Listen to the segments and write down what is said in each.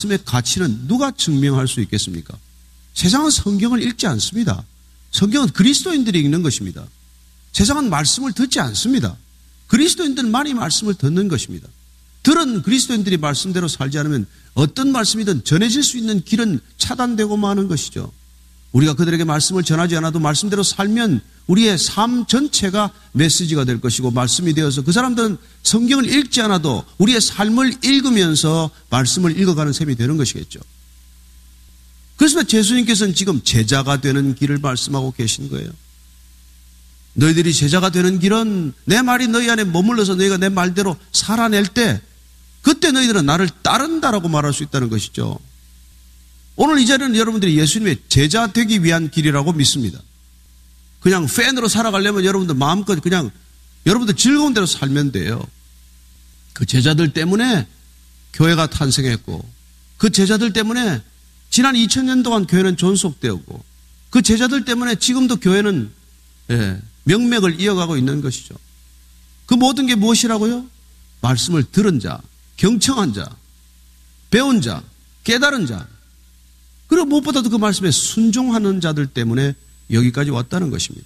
말씀의 가치는 누가 증명할 수 있겠습니까? 세상은 성경을 읽지 않습니다. 성경은 그리스도인들이 읽는 것입니다. 세상은 말씀을 듣지 않습니다. 그리스도인들만이 말씀을 듣는 것입니다. 들은 그리스도인들이 말씀대로 살지 않으면 어떤 말씀이든 전해질 수 있는 길은 차단되고 마는 것이죠. 우리가 그들에게 말씀을 전하지 않아도 말씀대로 살면 우리의 삶 전체가 메시지가 될 것이고 말씀이 되어서 그 사람들은 성경을 읽지 않아도 우리의 삶을 읽으면서 말씀을 읽어가는 셈이 되는 것이겠죠. 그래서 예수님께서는 지금 제자가 되는 길을 말씀하고 계신 거예요. 너희들이 제자가 되는 길은 내 말이 너희 안에 머물러서 너희가 내 말대로 살아낼 때 그때 너희들은 나를 따른다라고 말할 수 있다는 것이죠. 오늘 이 자리는 여러분들이 예수님의 제자 되기 위한 길이라고 믿습니다. 그냥 팬으로 살아가려면 여러분들 마음껏 그냥 여러분들 즐거운 대로 살면 돼요. 그 제자들 때문에 교회가 탄생했고 그 제자들 때문에 지난 2000년 동안 교회는 존속되었고 그 제자들 때문에 지금도 교회는 명맥을 이어가고 있는 것이죠. 그 모든 게 무엇이라고요? 말씀을 들은 자, 경청한 자, 배운 자, 깨달은 자, 그리고 무엇보다도 그 말씀에 순종하는 자들 때문에 여기까지 왔다는 것입니다.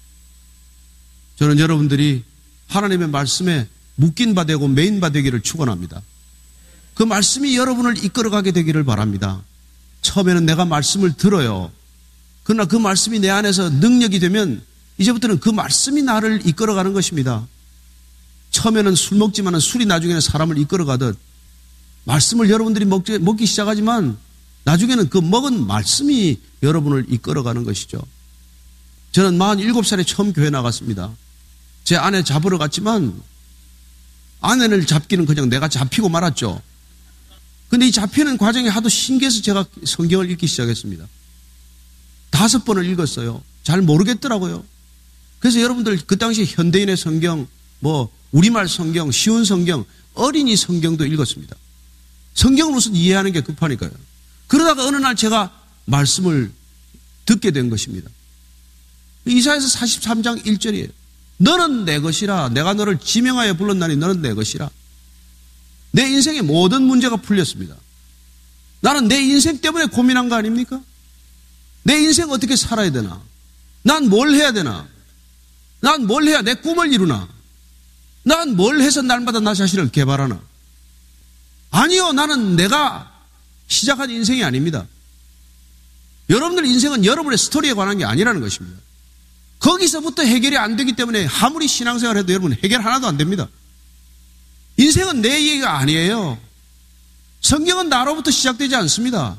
저는 여러분들이 하나님의 말씀에 묶인 바 되고 메인 바 되기를 축원합니다. 그 말씀이 여러분을 이끌어가게 되기를 바랍니다. 처음에는 내가 말씀을 들어요. 그러나 그 말씀이 내 안에서 능력이 되면 이제부터는 그 말씀이 나를 이끌어가는 것입니다. 처음에는 술 먹지만 술이 나중에는 사람을 이끌어가듯 말씀을 여러분들이 먹기 시작하지만 나중에는 그 먹은 말씀이 여러분을 이끌어가는 것이죠. 저는 47살에 처음 교회 나갔습니다. 제 아내 잡으러 갔지만 아내를 잡기는 그냥 내가 잡히고 말았죠. 근데 이 잡히는 과정이 하도 신기해서 제가 성경을 읽기 시작했습니다. 5번을 읽었어요. 잘 모르겠더라고요. 그래서 여러분들 그 당시 현대인의 성경, 우리말 성경, 쉬운 성경, 어린이 성경도 읽었습니다. 성경을 우선 이해하는 게 급하니까요. 그러다가 어느 날 제가 말씀을 듣게 된 것입니다. 이사야서 43장 1절이에요. 너는 내 것이라. 내가 너를 지명하여 불렀나니 너는 내 것이라. 내 인생의 모든 문제가 풀렸습니다. 나는 내 인생 때문에 고민한 거 아닙니까? 내 인생 어떻게 살아야 되나? 난 뭘 해야 되나? 난 뭘 해야 내 꿈을 이루나? 난 뭘 해서 날마다 나 자신을 개발하나? 아니요, 나는 내가 시작한 인생이 아닙니다. 여러분들 인생은 여러분의 스토리에 관한 게 아니라는 것입니다. 거기서부터 해결이 안 되기 때문에 아무리 신앙생활을 해도 여러분 해결 하나도 안 됩니다. 인생은 내 얘기가 아니에요. 성경은 나로부터 시작되지 않습니다.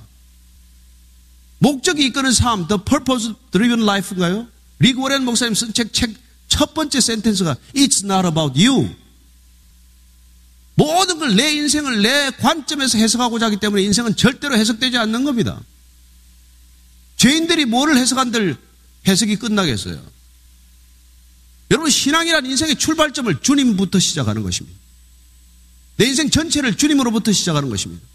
목적이 이끄는 삶, The Purpose Driven Life인가요? 리그 워렌 목사님 쓴 책 첫 번째 센텐스가 It's not about you. 모든 걸 내 인생을 내 관점에서 해석하고자 하기 때문에 인생은 절대로 해석되지 않는 겁니다. 죄인들이 뭐를 해석한들 해석이 끝나겠어요. 여러분, 신앙이란 인생의 출발점을 주님부터 시작하는 것입니다. 내 인생 전체를 주님으로부터 시작하는 것입니다.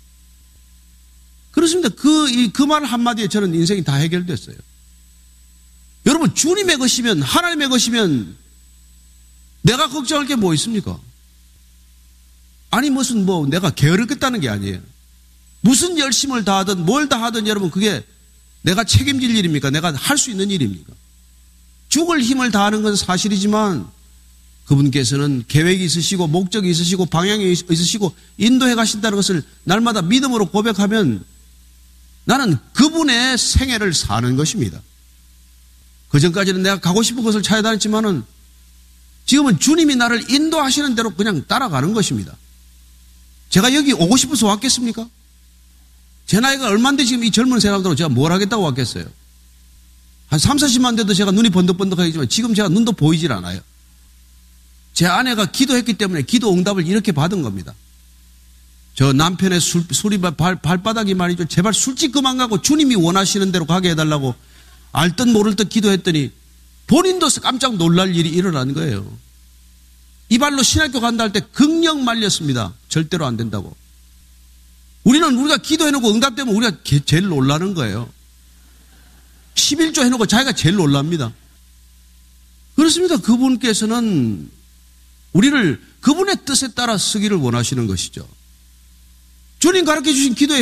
그렇습니다. 그 말 한마디에 저는 인생이 다 해결됐어요. 여러분, 주님의 것이면, 하나님의 것이면 내가 걱정할 게 뭐 있습니까? 아니, 무슨 내가 게으르겠다는 게 아니에요. 무슨 열심을 다하든 뭘 다하든 여러분, 그게 내가 책임질 일입니까? 내가 할 수 있는 일입니까? 죽을 힘을 다하는 건 사실이지만 그분께서는 계획이 있으시고 목적이 있으시고 방향이 있으시고 인도해 가신다는 것을 날마다 믿음으로 고백하면 나는 그분의 생애를 사는 것입니다. 그전까지는 내가 가고 싶은 곳을 찾아다녔지만은 지금은 주님이 나를 인도하시는 대로 그냥 따라가는 것입니다. 제가 여기 오고 싶어서 왔겠습니까? 제 나이가 얼마인데 지금 이 젊은 사람들하고 제가 뭘 하겠다고 왔겠어요? 한 3, 40만 돼도 제가 눈이 번득번득하겠지만 지금 제가 눈도 보이질 않아요. 제 아내가 기도했기 때문에 기도 응답을 이렇게 받은 겁니다. 저 남편의 술이 발바닥이 말이죠. 제발 술집 그만 가고 주님이 원하시는 대로 가게 해달라고 알 듯 모를 듯 기도했더니 본인도 깜짝 놀랄 일이 일어난 거예요. 이 발로 신학교 간다 할 때 극력 말렸습니다. 절대로 안 된다고. 우리가 기도해놓고 응답되면 우리가 제일 놀라는 거예요. 11조 해놓고 자기가 제일 놀랍니다. 그렇습니다. 그분께서는 우리를 그분의 뜻에 따라 쓰기를 원하시는 것이죠. 주님 가르쳐 주신 기도의